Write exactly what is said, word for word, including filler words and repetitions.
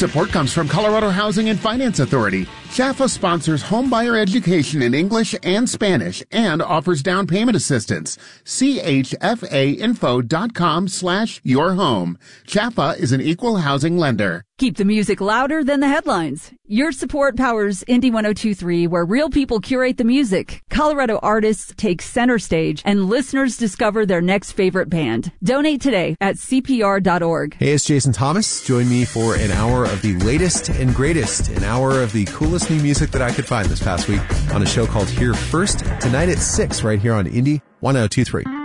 Support comes from Colorado Housing and Finance Authority. C H A F A sponsors homebuyer education in English and Spanish and offers down payment assistance. C H F A info dot com slash your home. C H A F A is an equal housing lender. Keep the music louder than the headlines. Your support powers Indie one oh two point three, where real people curate the music. Colorado artists take center stage, and listeners discover their next favorite band. Donate today at C P R dot org. Hey, it's Jason Thomas. Join me for an hour of the latest and greatest, an hour of the coolest new music that I could find this past week on a show called Here First, tonight at six right here on Indie one oh two point three.